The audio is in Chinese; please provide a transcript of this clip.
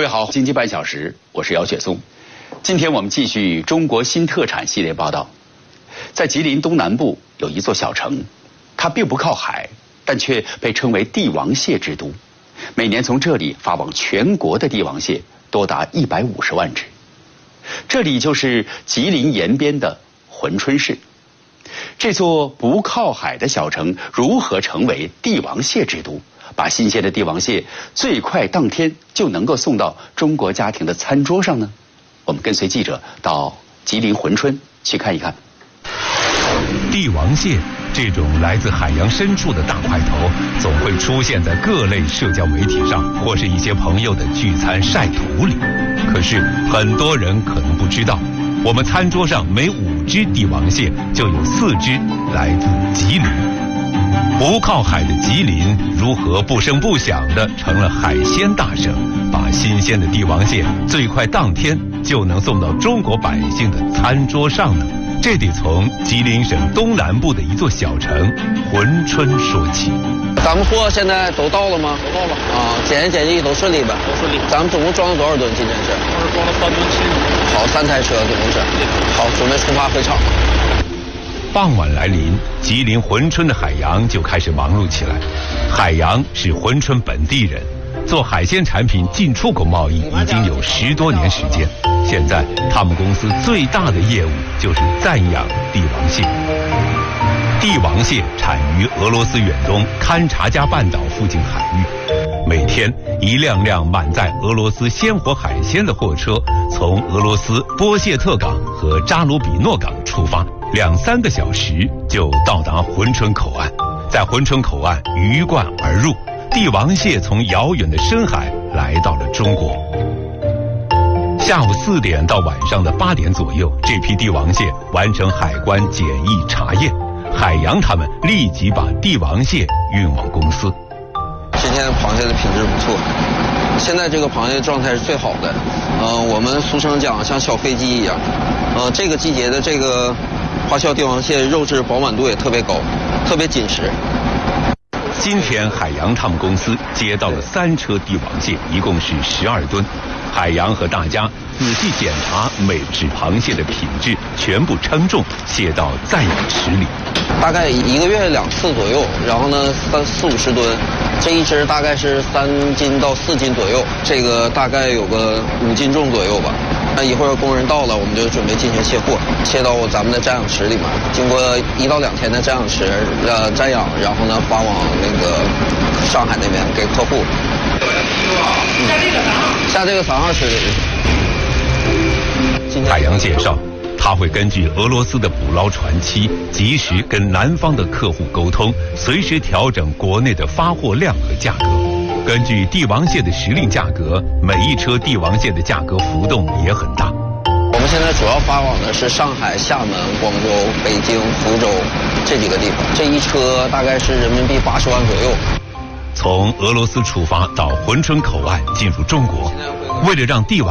好，经济半小时，我是姚雪松。今天我们继续中国新特产系列报道。在吉林东南部有一座小城，它并不靠海，但却被称为帝王蟹之都。每年从这里发往全国的帝王蟹多达150万只。这里就是吉林延边的珲春市。这座不靠海的小城如何成为帝王蟹之都？把新鲜的帝王蟹最快当天就能够送到中国家庭的餐桌上呢？我们跟随记者到吉林珲春去看一看。 帝王蟹这种来自海洋深处的大块头，总会出现在各类社交媒体上，或是一些朋友的聚餐晒图里。可是很多人可能不知道，我们餐桌上每5只帝王蟹就有4只来自吉林。不靠海的吉林如何不声不响地成了海鲜大省，把新鲜的帝王蟹最快当天就能送到中国百姓的餐桌上呢？这得从吉林省东南部的一座小城珲春说起。 咱们货现在都到了吗？ 都到了啊，检验检疫都顺利呗？ 都顺利。 咱们总共装了多少吨？今天是？ 装了半吨7。 好，3台车总共是。好，准备出发回厂。 傍晚来临，吉林珲春的海洋就开始忙碌起来。海洋是珲春本地人，做海鲜产品进出口贸易已经有10多年时间。现在他们公司最大的业务就是暂养帝王蟹。帝王蟹产于俄罗斯远东勘察加半岛附近海域。每天一辆辆满载俄罗斯鲜活海鲜的货车从俄罗斯波谢特港和扎卢比诺港出发，2、3个小时就到达珲春口岸。在珲春口岸鱼贯而入，帝王蟹从遥远的深海来到了中国。下午4点到晚上的8点左右，这批帝王蟹完成海关检疫查验，海洋他们立即把帝王蟹运往公司。 今天螃蟹的品质不错，现在这个螃蟹状态是最好的。我们俗称讲像小飞机一样。这个季节的这个花鞘帝王蟹肉质饱满度也特别高，特别紧实。 今天海洋他们公司接到了3车帝王蟹，一共是12吨。海洋和大家仔细检查每只螃蟹的品质，全部称重卸到暂养池里。 大概1个月2次左右，然后呢40-50吨，这一只大概是3斤到4斤左右，这个大概有个5斤重左右吧。那一会儿工人到了，我们就准备进行卸货，卸到咱们的暂养池里面，经过1到2天的暂养池暂养，然后呢发往那个上海那边给客户。下这个3号池里。 海洋介绍，他会根据俄罗斯的捕捞船期，及时跟南方的客户沟通，随时调整国内的发货量和价格。根据帝王蟹的时令价格，每一车帝王蟹的价格浮动也很大。 我们现在主要发往的是上海、厦门、广州、北京、福州这几个地方，这一车大概是人民币80万左右。 从俄罗斯出发到珲春口岸进入中国，为了让帝王